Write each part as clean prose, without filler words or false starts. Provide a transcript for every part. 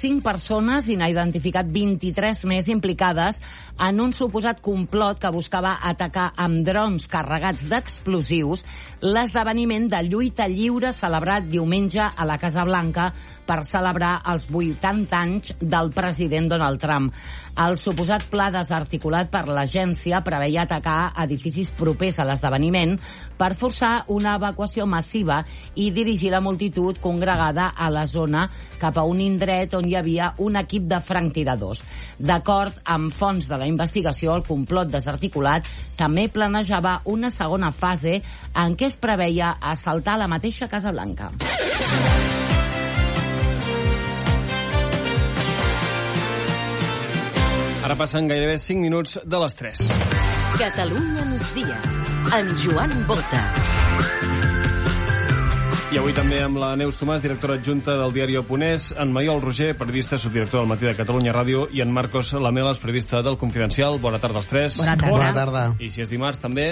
5 persones i n'ha identificat 23 més implicades en un suposat complot que buscava atacar amb drons carregats d'explosius l'esdeveniment de lluita lliure celebrat diumenge a la Casa Blanca per celebrar els 80 anys del president Donald Trump. El suposat pla desarticulat per l'agència preveia atacar edificis propers a l'esdeveniment per forçar una evacuació massiva i dirigir la multitud congregada a la zona cap a un indret on hi havia un equip de franctiradors. D'acord amb fonts de la investigació, el complot desarticulat també planejava una segona fase en què es preveia assaltar la mateixa Casa Blanca. Ara passen gairebé 5 minuts de les 3. Catalunya migdia, amb Joan Bota. I avui també amb la Neus Tomàs, directora adjunta del diari El Ponès, en Maiol Roger, periodista, subdirector del Matí de Catalunya Ràdio, i en Marcos Lamelas, periodista del Confidencial. Bona tarda als 3. Bona tarda. Bona tarda. I si és dimarts, també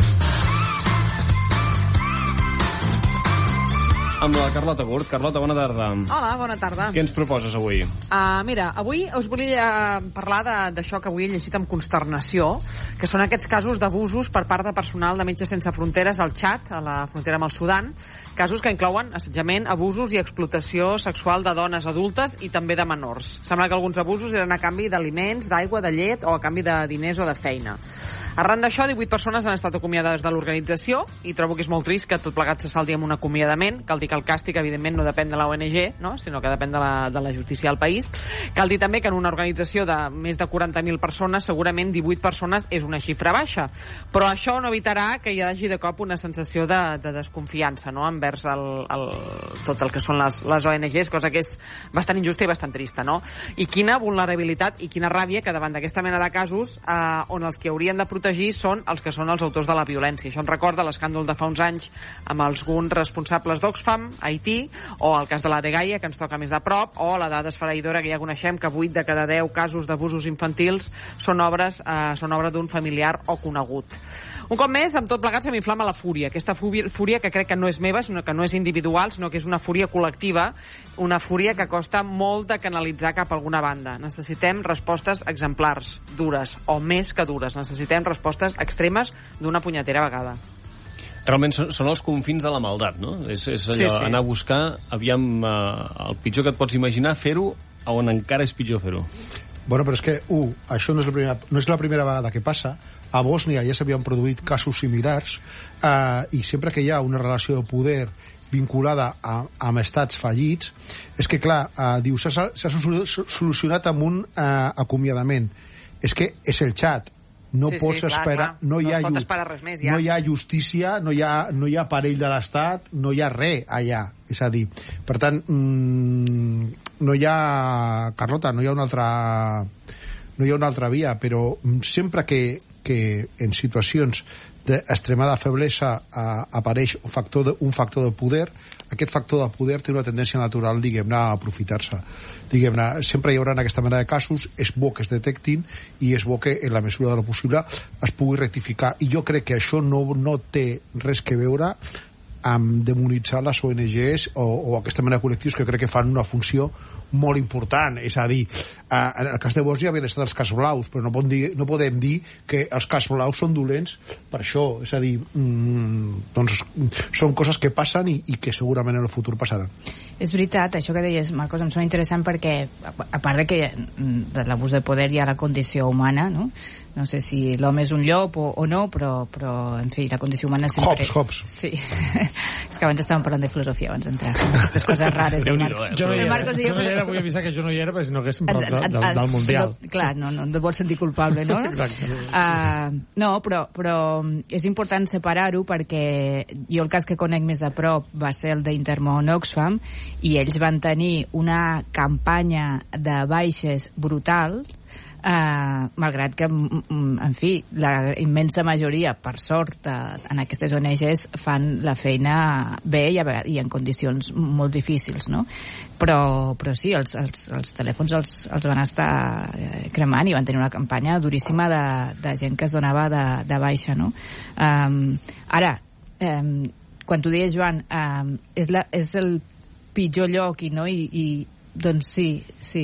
amb la Carlota Gurt. Carlota, bona tarda. Hola, bona tarda. Què ens proposes avui? Mira, avui us volia parlar d'això que avui he llegit amb consternació, que són aquests casos d'abusos per part de personal de Metges Sense Fronteres al Txad, a la frontera amb el Sudan, casos que inclouen assetjament, abusos i explotació sexual de dones adultes i també de menors. Sembla que alguns abusos eren a canvi d'aliments, d'aigua, de llet o a canvi de diners o de feina. Arran d'això, 18 persones han estat acomiadades de l'organització i trobo que és molt trist que tot plegat se salti amb un acomiadament. Cal dir que el càstig, evidentment, no depèn de la ONG, no? Sinó que depèn de la justícia del país. Cal dir també que en una organització de més de 40.000 persones, segurament 18 persones és una xifra baixa. Però això no evitarà que hi hagi de cop una sensació de desconfiança, no?, envers tot el que són les ONGs, cosa que és bastant injusta i bastant trista, no? I quina vulnerabilitat i quina ràbia que davant d'aquesta mena de casos on els que haurien de protegir són els que són els autors de la violència. Això em recorda l'escàndol de fa uns anys amb alguns responsables d'Oxfam a Haití, o el cas de la Dgaia, que ens toca més de prop, o la dada esfereïdora que ja coneixem, que 8 de cada 10 casos d'abusos infantils són obra d'un familiar o conegut. Un cop més, amb tot plegat se m'inflama la fúria. Aquesta fúria que crec que no és meva, sinó que no és individual, sinó que és una fúria col·lectiva, una fúria que costa molt de canalitzar cap a alguna banda. Necessitem respostes exemplars, dures, o més que dures. Necessitem respostes extremes d'una punyetera vegada. Realment són els confins de la maldat, no? És allò, sí. Anar a buscar, aviam, el pitjor que et pots imaginar, fer-ho on encara és pitjor fer-ho. Bueno, però és que, això no és la primera vegada que passa. A Bòsnia ja s'havien produït casos similars i sempre que hi ha una relació de poder vinculada amb estats fallits, és que, clar, diu, s'ha solucionat amb un acomiadament. És que és el Txad. No pots esperar, no hi ha justícia, no hi ha aparell de l'Estat, no hi ha res allà. És a dir, per tant, no hi ha, Carlota, no hi ha una altra via, però sempre que en situacions d'extremada feblesa apareix un factor de poder, aquest factor de poder té una tendència natural, diguem-ne, a aprofitar-se. Diguem-ne, sempre hi haurà aquesta mena de casos, és bo que es detectin i és bo que en la mesura de lo possible es pugui rectificar. I jo crec que això no té res que veure amb demonitzar les ONGs o aquesta mena de col·lectius que crec que fan una funció molt important. És a dir, en el cas de Bòsnia havien estat els cas blaus, però no podem dir que els cas blaus són dolents per això. És a dir, doncs són coses que passen i que segurament en el futur passaran. És veritat, això que deies, Marcos, em sona interessant perquè, a part de l'abús de poder hi ha la condició humana, no? No sé si l'home és un llop o no, però en fi, la condició humana sempre... Hobbes. Sí. És que abans estàvem parlant de filosofia, abans d'entrar. Aquestes coses rares. Jo no hi era, vull avisar que jo no hi era, perquè si no haguéssim parlat del Mundial. Clar, no et vols sentir culpable, no? Exacte. No, però és important separar-ho perquè jo el cas que conec més de prop va ser el d'Intermón Oxfam i ells van tenir una campanya de baixes brutal, malgrat que, en fi, la immensa majoria, per sort, en aquestes ONGs fan la feina bé i en condicions molt difícils, no? Però sí, els telèfons els van estar cremant i van tenir una campanya duríssima de gent que es donava de baixa, no? Ara, quan tu deies, Joan, és el pitjor lloc, no? I doncs sí,